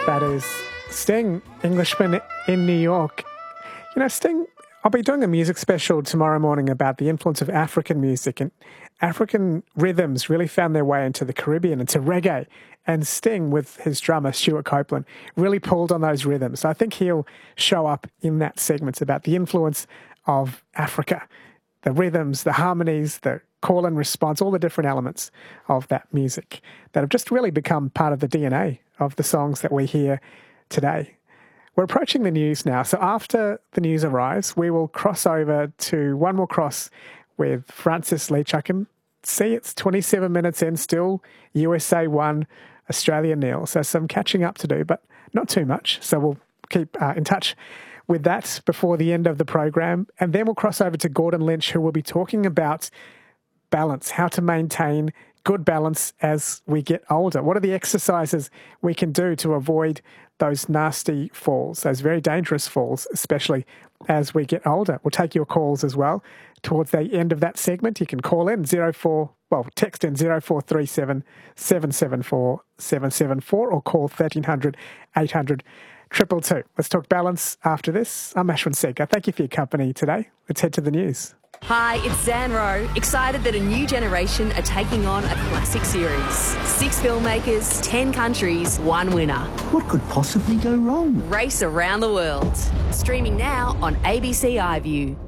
That is Sting, Englishman in New York. You know, Sting, I'll be doing a music special tomorrow morning about the influence of African music, and African rhythms really found their way into the Caribbean, into reggae. And Sting, with his drummer, Stuart Copeland, really pulled on those rhythms. I think he'll show up in that segment about the influence of Africa, the rhythms, the harmonies, the call and response, all the different elements of that music that have just really become part of the DNA of the songs that we hear today. We're approaching the news now. So after the news arrives, we will cross over to One More Cross with Francis Leach. I can see it's 27 minutes in, still USA 1, Australia 0. So some catching up to do, but not too much. So we'll keep in touch with that before the end of the program. And then we'll cross over to Gordon Lynch, who will be talking about balance, how to maintain good balance as we get older. What are the exercises we can do to avoid those nasty falls, those very dangerous falls, especially as we get older? We'll take your calls as well towards the end of that segment. You can call in text in 0437 774 774 or call 1300 800 222. Let's talk balance after this. I'm Ashwin Segar. Thank you for your company today. Let's head to the news. Hi, it's Zan Rowe, excited that a new generation are taking on a classic series. 6 filmmakers, 10 countries, 1 winner. What could possibly go wrong? Race around the world. Streaming now on ABC iView.